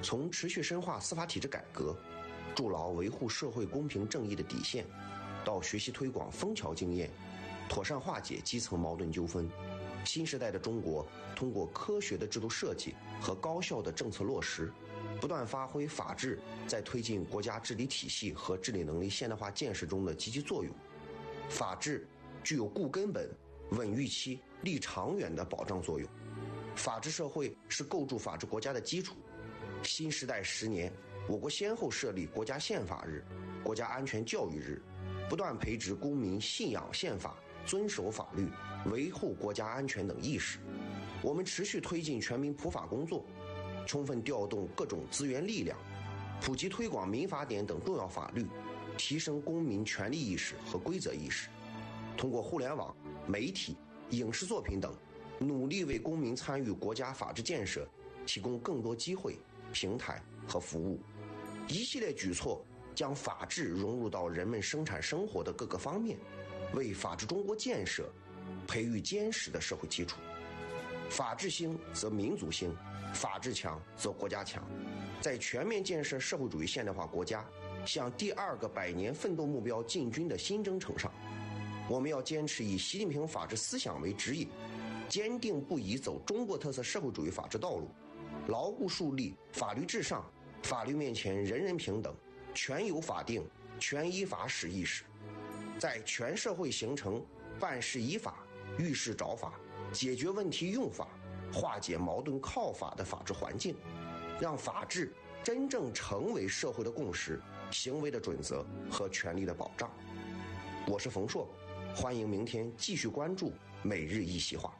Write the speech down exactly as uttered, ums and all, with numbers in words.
从持续深化司法体制改革，筑牢维护社会公平正义的底线，到学习推广枫桥经验，妥善化解基层矛盾纠纷。新时代的中国通过科学的制度设计和高效的政策落实，不断发挥法治在推进国家治理体系和治理能力现代化建设中的积极作用。法治具有固根本、稳预期、立长远的保障作用。法治社会是构筑法治国家的基础。新时代十年，我国先后设立国家宪法日、国家安全教育日，不断培植公民信仰宪法、遵守法律、维护国家安全等意识。我们持续推进全民普法工作，充分调动各种资源力量，普及推广民法典等重要法律，提升公民权利意识和规则意识。通过互联网、媒体、影视作品等，努力为公民参与国家法治建设提供更多机会、平台和服务。一系列举措将法治融入到人们生产生活的各个方面，为法治中国建设培育坚实的社会基础。法治兴则民族兴，法治强则国家强。在全面建设社会主义现代化国家，向第二个百年奋斗目标进军的新征程上，我们要坚持以习近平法治思想为指引，坚定不移走中国特色社会主义法治道路，牢固树立法律至上、法律面前人人平等、全有法定、全依法使意识，在全社会形成办事依法、遇事找法、解决问题用法、化解矛盾靠法的法治环境，让法治真正成为社会的共识、行为的准则和权利的保障。我是冯硕，欢迎明天继续关注每日一席话。